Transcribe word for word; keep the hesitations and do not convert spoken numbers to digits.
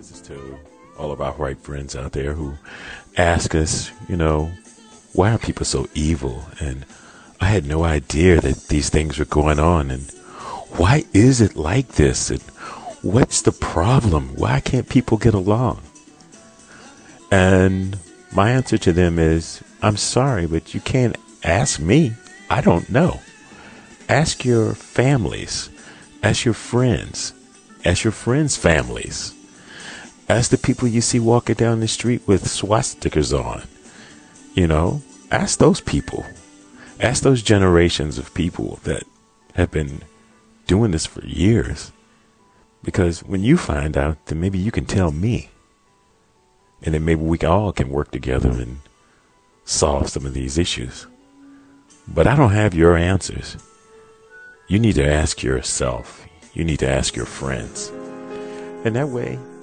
This is to all of our white friends out there who ask us, you know, why are people so evil? And I had no idea that these things were going on. And why is it like this? And what's the problem? Why can't people get along? And my answer to them is, I'm sorry, but you can't ask me. I don't know. Ask your families. Ask your friends. Ask your friends' families. Ask the people you see walking down the street with swastikas on. You know, ask those people. Ask those generations of people that have been doing this for years. Because when you find out, then maybe you can tell me. And then maybe we all can work together and solve some of these issues. But I don't have your answers. You need to ask yourself. You need to ask your friends. And that way,